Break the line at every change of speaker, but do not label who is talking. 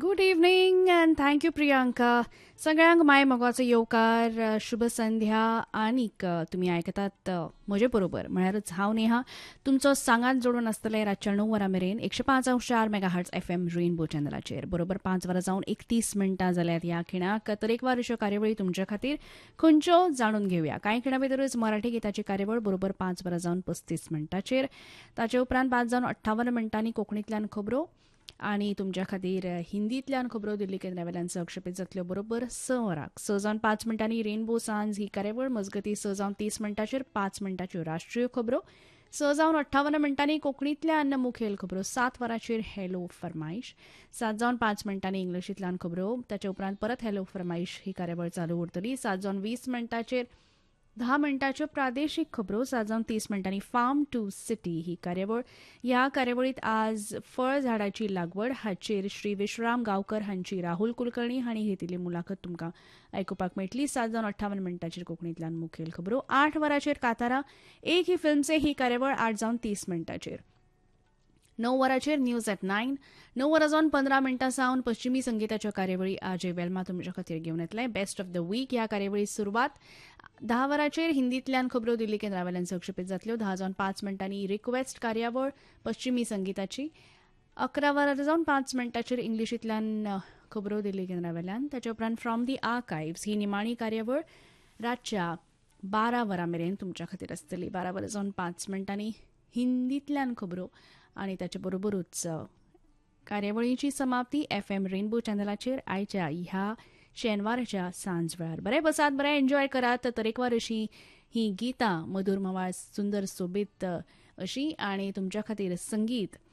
Good evening and thank you Priyanka. सगळ्यांक माय मोगाचो येवकार, शुभ संध्या. आनीक तुमी आयकतात म्हजे बरोबर म्हळ्यारच हांव नेहा तुमचो सांगात जोडून आसतलें रातच्या 9 वरां मेरेन 105.4 मेगाहर्ट्ज FM रेनबो चॅनलाचेर. बरोबर 5 वरां जावन 31 मिनटां जाल्यात ह्या खिणाक. तरेकवार अश्यो कार्यावळी तुमच्या खातीर खंयच्यो जाणून घेवया. कांय खिणां भितरूच मराठी गिताची कार्यावळ बरोबर 5 वरां जावन 35 मिनटांचेर. ताचे उपरांत 5 जावन 58 मिनटांनी कोंकणींतल्यान खबरो आनी तुमच्या खातीर हिंदींतल्यान खबरो दिल्ली केंद्रावेल्यान प्रक्षेपीत जातल्यो बरोबर 6 वरांक. 6 जावन 5 मिनटांनी रेनबो सांज ही कार्यावळ मजगती 6 जावन 30 मिनटांचेर 5 मिनटांच्यो राष्ट्रीय खबरो. 6 जावन 58 मिनटांनी कोंकणींतल्यान मुखेल खबरो. 7 वरांचेर हॅलो फरमाईश. 7 जावन 5 मिनटांनी इंग्लिशींतल्यान खबरो. ताचे उपरांत परत हॅलो फरमाईश ही कार्यावळ चालू उरतली. 7 जावन 20 मिनटांचेर 10 मिनटांच्यो प्रादेशीक खबरो. 7 जावन 30 मिनटांनी फार्म टू सिटी ही कार्यावळ. ह्या कार्यावळीत आज फळ झाडाची लागवड हाचेर श्री विश्राम गांवकर हांची राहुल कुलकर्णी हांणी घेतिल्ली मुलाखत तुमकां आयकुपाक मेळटली. 7 जावन 58 मिनटांचेर कोंकणींतल्यान मुखेल खबरो. 8 वरांचेर कातारा एक ही फिल्मचे ही कार्यावळ 8 जावन 30 मिनटांचेर. 9 वरांचेर न्यूज एट 9. 9 वरां जावन 15 मिनटां सावन पश्चिमी संगीताच्यो कार्यावळी आजय वेल्मा तुमच्या खातीर घेवन येतले. बेस्ट ऑफ द वीक ह्या कार्यावळी सुरवात 10 वरांचेर हिंदींतल्यान खबरो दिल्ली केंद्रावेल्यान प्रक्षेपीत जातल्यो. 10 जावन 5 मिनटांनी रिक्वेस्ट कार्यावळ पश्चिमी संगीताची. 11 वरां जावन 5 मिनटांचेर इंग्लिशींतल्यान खबरो दिल्ली केंद्रावेल्यान. ताचे उपरांत फ्रॉम दी आर्कायव्स ही निमाणी कार्यावळ रातच्या 12 वरां मेरेन तुमच्या खातीर आसतली. 12 वरां जावन 5 मिनटांनी हिंदींतल्यान खबरो आनी ताचे बरोबरूच कार्यावळीची समाप्ती FM रेनबो चॅनलाचेर आयच्या ह्या शेनवाराच्या सांज वेळार. बरे बसात, बरे एन्जॉय करात तरेकवार अशी ही गितां, मधुर मवाळ, सुंदर सोबीत अशी. आनी तुमच्या खातीर संगीत